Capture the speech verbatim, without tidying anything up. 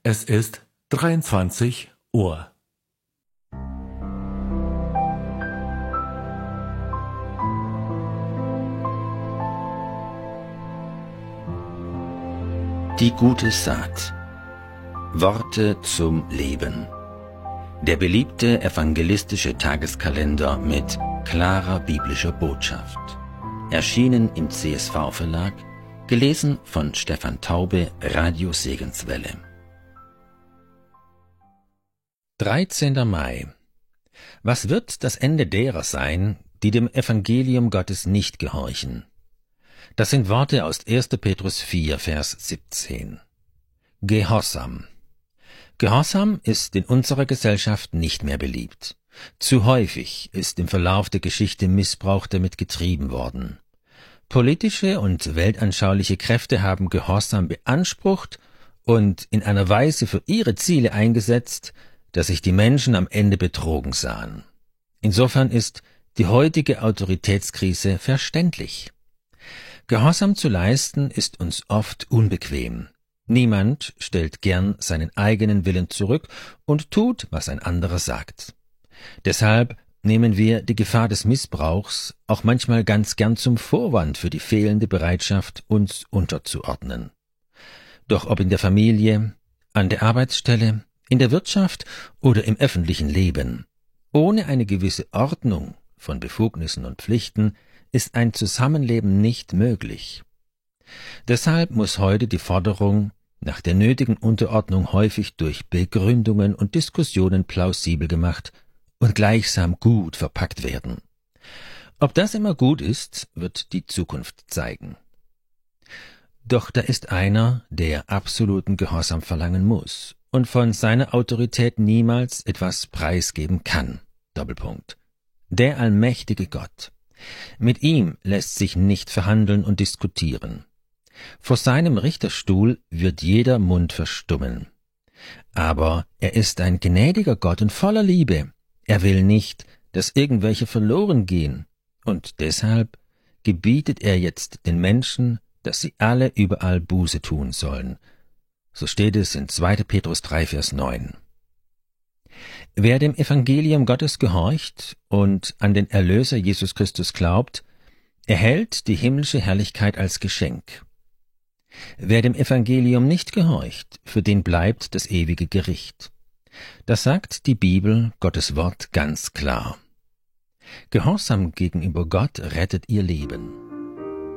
Es ist dreiundzwanzig Uhr. Die gute Saat. Worte zum Leben. Der beliebte evangelistische Tageskalender mit klarer biblischer Botschaft. Erschienen im C S V-Verlag, gelesen von Stefan Taube, Radio Segenswelle. dreizehnter Mai. Was wird das Ende derer sein, die dem Evangelium Gottes nicht gehorchen? Das sind Worte aus erster Petrus vier, Vers siebzehn. Gehorsam. Gehorsam ist in unserer Gesellschaft nicht mehr beliebt. Zu häufig ist im Verlauf der Geschichte Missbrauch damit getrieben worden. Politische und weltanschauliche Kräfte haben Gehorsam beansprucht und in einer Weise für ihre Ziele eingesetzt, dass sich die Menschen am Ende betrogen sahen. Insofern ist die heutige Autoritätskrise verständlich. Gehorsam zu leisten ist uns oft unbequem. Niemand stellt gern seinen eigenen Willen zurück und tut, was ein anderer sagt. Deshalb nehmen wir die Gefahr des Missbrauchs auch manchmal ganz gern zum Vorwand für die fehlende Bereitschaft, uns unterzuordnen. Doch ob in der Familie, an der Arbeitsstelle, in der Wirtschaft oder im öffentlichen Leben, ohne eine gewisse Ordnung von Befugnissen und Pflichten ist ein Zusammenleben nicht möglich. Deshalb muss heute die Forderung nach der nötigen Unterordnung häufig durch Begründungen und Diskussionen plausibel gemacht und gleichsam gut verpackt werden. Ob das immer gut ist, wird die Zukunft zeigen. Doch da ist einer, der absoluten Gehorsam verlangen muss und von seiner Autorität niemals etwas preisgeben kann. Doppelpunkt. Der allmächtige Gott. Mit ihm lässt sich nicht verhandeln und diskutieren. Vor seinem Richterstuhl wird jeder Mund verstummen. Aber er ist ein gnädiger Gott und voller Liebe. Er will nicht, dass irgendwelche verloren gehen, und deshalb gebietet er jetzt den Menschen, dass sie alle überall Buße tun sollen. So steht es in zweiter Petrus drei, Vers neun. Wer dem Evangelium Gottes gehorcht und an den Erlöser Jesus Christus glaubt, erhält die himmlische Herrlichkeit als Geschenk. Wer dem Evangelium nicht gehorcht, für den bleibt das ewige Gericht. Das sagt die Bibel, Gottes Wort, ganz klar. Gehorsam gegenüber Gott rettet ihr Leben.